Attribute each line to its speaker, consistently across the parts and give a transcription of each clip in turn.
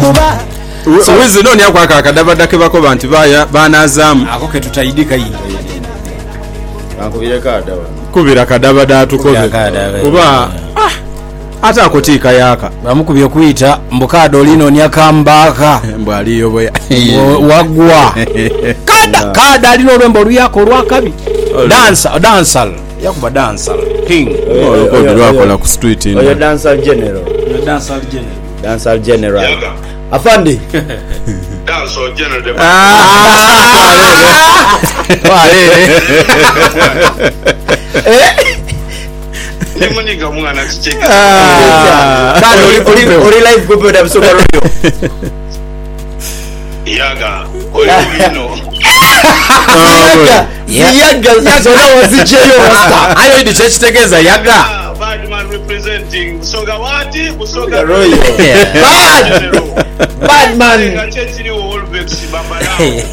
Speaker 1: kuba
Speaker 2: wizi noni yakwaka akadabada ke bakoba nti banazaamu
Speaker 3: ako ke tutayidika yindi
Speaker 2: kubira kadabada tukobe kuba ate akutiika yaaka
Speaker 3: bamukubye kuyita mbukado lino nyakambaka
Speaker 2: mbwaliyo bwe
Speaker 3: wagwa kada lino olwembo oluyako olwakabi dansal yakuba dansal king
Speaker 2: olukobi lwakola ku street
Speaker 4: oyo dansal general afandi
Speaker 5: dansal general Nimuniga mwana kicheka.
Speaker 4: Ori live group da Busoga Radio.
Speaker 5: Yaga, ori bino.
Speaker 4: Yaga zona wazijeyo wasta.
Speaker 3: Ayo ndi chechitegeza yaga.
Speaker 5: Badman representing Busoga wati, Busoga
Speaker 4: Royo. Badman.
Speaker 5: Ngachechiri Wolvex babala.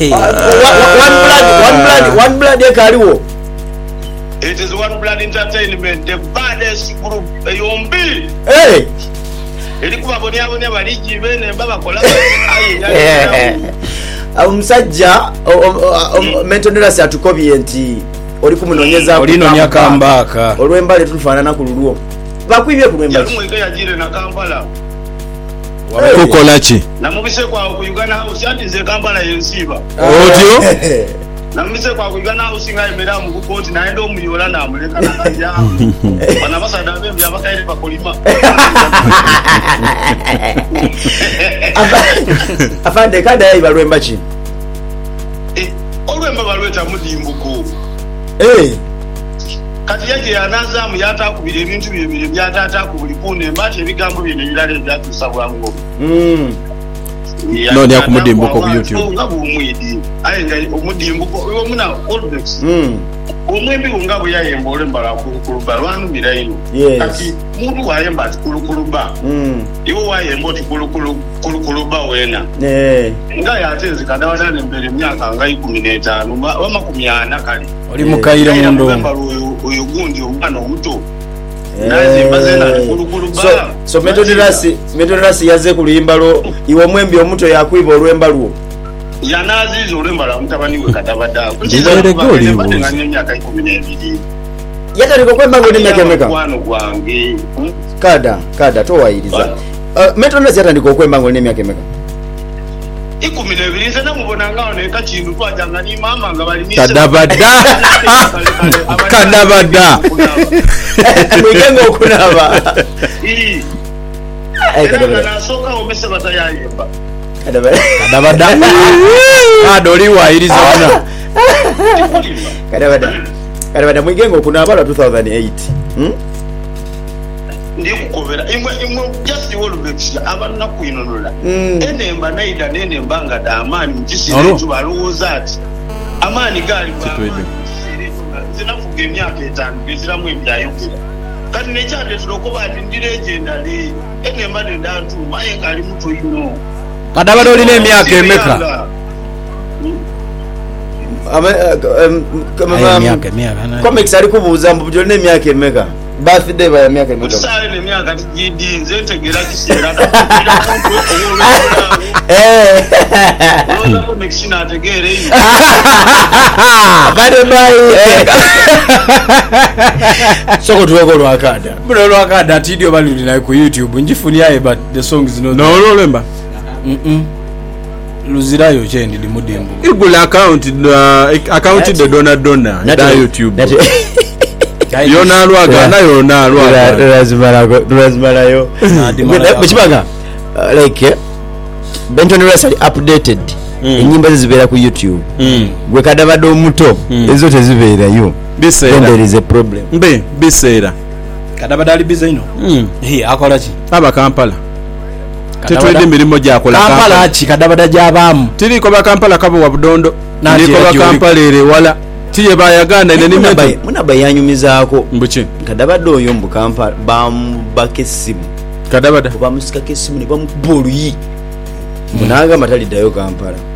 Speaker 4: One blood yakaliwo.
Speaker 5: It is One Blood Entertainment, the baddest group yombi.
Speaker 4: Hey.
Speaker 5: Elikuba bonia baliji bene baba kola.
Speaker 4: Omusajja mentonera atukobye nti oli kumunonyeza
Speaker 3: olino nyakambaka
Speaker 4: olwembale tufaanana ku lulwo bakwibye ku lwembale
Speaker 5: yamwege yajire na Kampala
Speaker 2: kukola ki
Speaker 5: namubise kwa ku Uganda House ati nze Kampala yensiba
Speaker 2: otyo
Speaker 5: namise kwa ku Uganda House ngaimera mu koti naenda omuyola namuleka nakajja bana basada bembi abakaire bakolima
Speaker 4: afande kada yayi balwemba ki
Speaker 5: olwemba balweta mudimbuko kati yaje yanazamu yatakubira ebintu bibiri byatata ku buli kunde mbate ebigambo bino birale byatusa bwango
Speaker 2: noni akumudimbuko ku YouTube
Speaker 5: ngabo umwidi ayenga omudimbuko uyo muna Olvex omwembi ngabo yayemba olembala ku balwanu biraino kati mundu wayemba ati kulukuluba iwo wayemba ati kulukuluba wena nga yatenzi kada wadane mbere myaka nga 15 wama 40 kali
Speaker 3: oli mukaire mundo
Speaker 5: uyo gundi omwana omuto naze bazena kulukuluba
Speaker 4: so metodolasi yaze ku luyimbalo iwo mwembi omuto yakwiba olwembalwo
Speaker 5: yanazizo olwembala mutabani we kadabada
Speaker 2: ndibere goli
Speaker 5: myaka 12
Speaker 4: yataliko kwembango ne myaka
Speaker 5: kwano gwange
Speaker 4: kada towayiriza metodolasi yatandika okwembango ne myaka
Speaker 5: 12 nze namubona ngawo neka kintu twajanga ni mama nga bali
Speaker 2: kadabada
Speaker 4: mwigengo okunaba
Speaker 5: kadabada nasoka omese batayayemba
Speaker 3: kadabada kado oli wayiriza wana
Speaker 4: kadabada mwigengo okunaba 2008
Speaker 5: ndikukobera imwe just Wolvex abana kuinonola enemba naida nenemba nga da amani mjisire tu balowooza ati amani gali zinafuga emyaka 5 geziramu ebyayogera kati nekyade tulokoba ati ndi legendary enemba nedantu maye ngali muto ino
Speaker 3: kadabada olina emyaka emeka
Speaker 4: comics ali kubuuza mbu byolina emyaka emeka birthday ba myaka emeka
Speaker 5: usale ne myaka tijidi nze tegera kisera Roza comics na tegere yi
Speaker 4: bade bai soko tuweko lwakada
Speaker 3: bro lwakada tidio baluli na ku YouTube njifuni yae but the songs no
Speaker 2: olwemba
Speaker 3: luzirayo chendi limudimbu
Speaker 2: igula account de dona da YouTube yona lwaga nayo na lwaga
Speaker 4: lazimalayo bachibanga like Benton Russell updated enyimba zibera ku YouTube gwe kadabado omuto ezo tezibeera yo
Speaker 2: bisera
Speaker 4: there is a problem
Speaker 2: bisera
Speaker 3: kadabada ali busy ino akola ki
Speaker 2: aba Kampala tetwede mirimo gyakola
Speaker 3: Kampala ki kadabada jabamu
Speaker 2: tiriko ba Kampala kabo wa budondo niko ba Kampala ere wala tiye bayaganda ne nimeto
Speaker 4: muna bayanyumizaako
Speaker 2: mbuki
Speaker 4: kadabada oyo mbu Kampala bambakesimu
Speaker 2: kadabada
Speaker 4: bamusika kesimu ne bamuboluyi munanga matali dayo Kampala